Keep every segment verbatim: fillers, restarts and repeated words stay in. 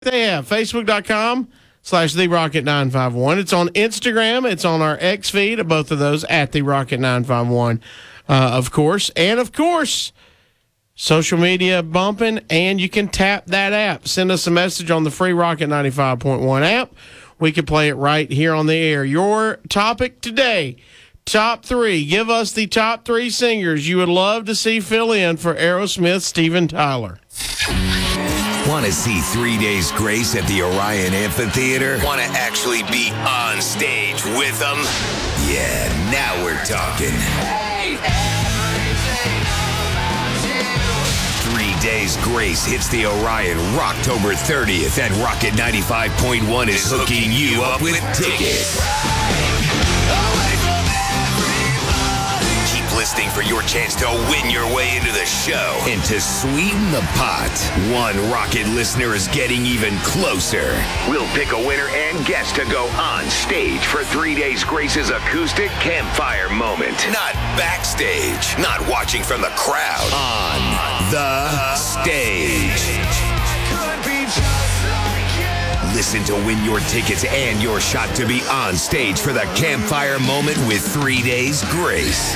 They have Facebook.com slash The Rocket nine five one. It's on Instagram. It's on our X feed of both of those at The Rocket nine five one, uh, of course. And, of course, social media bumping, and you can tap that app. Send us a message on the free Rocket ninety-five point one app. We can play it right here on the air. Your topic today, top three. Give us the top three singers you would love to see fill in for Aerosmith's Steven Tyler. Want to see Three Days Grace at the Orion Amphitheater? Want to actually be on stage with them? Yeah, now we're talking. Three Days Grace hits the Orion Rocktober thirtieth, and Rocket ninety-five point one is hooking you up with tickets. Listening for your chance to win your way into the show. And to sweeten the pot, one Rocket listener is getting even closer. We'll pick a winner and guest to go on stage for Three Days Grace's acoustic campfire moment. Not backstage, not watching from the crowd. On the stage. Listen to win your tickets and your shot to be on stage for the campfire moment with Three Days Grace.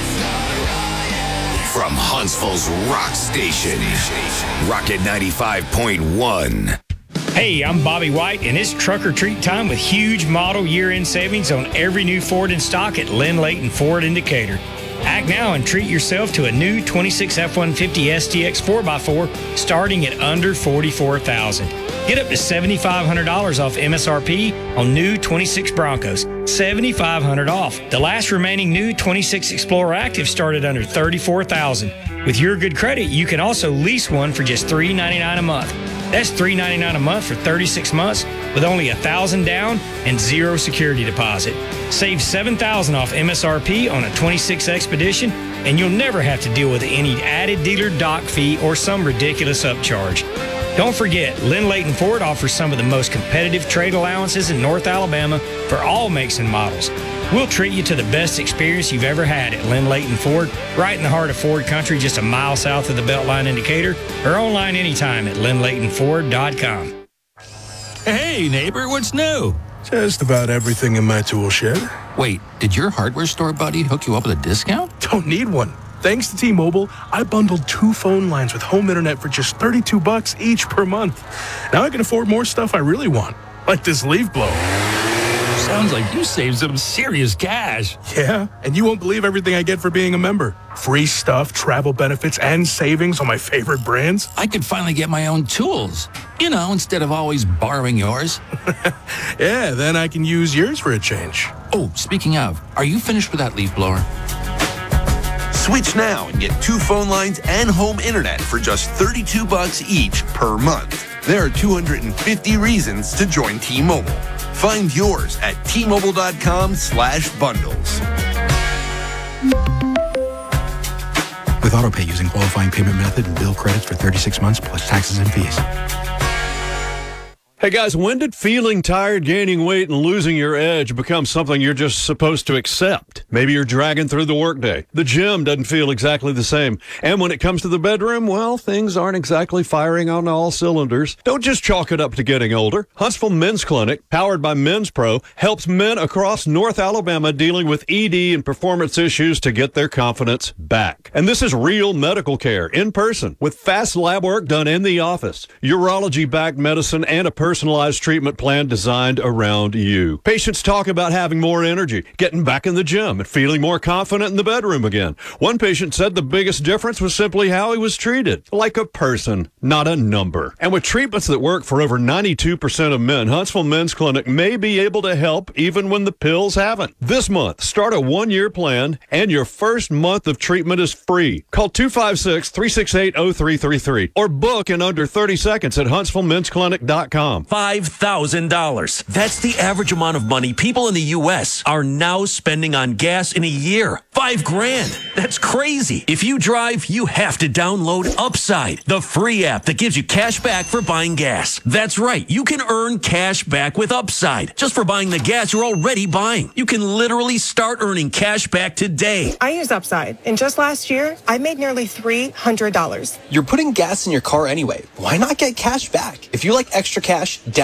From Huntsville's Rock Station, Rocket ninety-five point one. Hey, I'm Bobby White, and it's truck or treat time with huge model year-end savings on every new Ford in stock at Lynn Layton Ford in Decatur. Act now and treat yourself to a new twenty-six F one fifty S T X four by four starting at under forty-four thousand dollars. Get up to seven thousand five hundred dollars off M S R P on new twenty-six Broncos. seven thousand five hundred dollars off. The last remaining new twenty-six Explorer Active started under thirty-four thousand dollars. With your good credit, you can also lease one for just three dollars and ninety-nine cents a month. That's three dollars and ninety-nine cents a month for thirty-six months with only one thousand dollars down and zero security deposit. Save seven thousand dollars off M S R P on a twenty-six Expedition, and you'll never have to deal with any added dealer dock fee or some ridiculous upcharge. Don't forget, Lynn Layton Ford offers some of the most competitive trade allowances in North Alabama for all makes and models. We'll treat you to the best experience you've ever had at Lynn Layton Ford, right in the heart of Ford country, just a mile south of the Beltline in Decatur, or online anytime at lynn layton ford dot com. Hey, neighbor, what's new? Just about everything in my tool shed. Wait, did your hardware store buddy hook you up with a discount? Don't need one. Thanks to T-Mobile, I bundled two phone lines with home internet for just thirty-two bucks each per month. Now I can afford more stuff I really want, like this leaf blower. Sounds like you saved some serious cash. Yeah, and you won't believe everything I get for being a member. Free stuff, travel benefits, and savings on my favorite brands. I could finally get my own tools, you know, instead of always borrowing yours. Yeah, then I can use yours for a change. Oh, speaking of, are you finished with that leaf blower? Switch now and get two phone lines and home internet for just thirty-two bucks each per month. There are two hundred fifty reasons to join T-Mobile. Find yours at T-Mobile.com slash bundles. With AutoPay using qualifying payment method and bill credits for thirty-six months plus taxes and fees. Hey guys, when did feeling tired, gaining weight, and losing your edge become something you're just supposed to accept? Maybe you're dragging through the workday. The gym doesn't feel exactly the same. And when it comes to the bedroom, well, things aren't exactly firing on all cylinders. Don't just chalk it up to getting older. Huntsville Men's Clinic, powered by Men's Pro, helps men across North Alabama dealing with E D and performance issues to get their confidence back. And this is real medical care in person with fast lab work done in the office, urology-backed medicine, and a personalized treatment plan designed around you. Patients talk about having more energy, getting back in the gym, and feeling more confident in the bedroom again. One patient said the biggest difference was simply how he was treated, like a person, not a number. And with treatments that work for over ninety-two percent of men, Huntsville Men's Clinic may be able to help even when the pills haven't. This month, start a one-year plan, and your first month of treatment is free. Call two five six, three six eight, zero three three three or book in under thirty seconds at huntsville men's clinic dot com. five thousand dollars. That's the average amount of money people in the U S are now spending on gas in a year. Five grand. That's crazy. If you drive, you have to download Upside, the free app that gives you cash back for buying gas. That's right. You can earn cash back with Upside just for buying the gas you're already buying. You can literally start earning cash back today. I use Upside, and just last year, I made nearly three hundred dollars. You're putting gas in your car anyway. Why not get cash back? If you like extra cash, slash